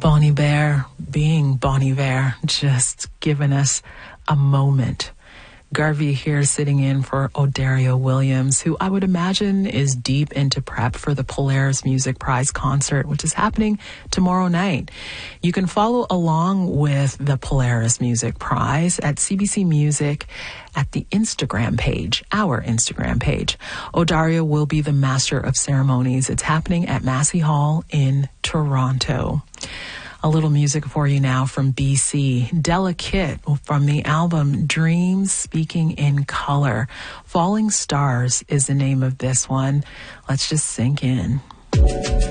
Bon Iver being Bon Iver, just giving us a moment. Garvey here sitting in for Odario Williams, who I would imagine is deep into prep for the Polaris Music Prize concert, which is happening tomorrow night. You can follow along with the Polaris Music Prize at CBC Music at the Instagram page, our Instagram page. Odario will be the master of ceremonies. It's happening at Massey Hall in Toronto. A little music for you now from BC. Delicate from the album Dreams Speaking in Color. Falling Stars is the name of this one. Let's just sink in.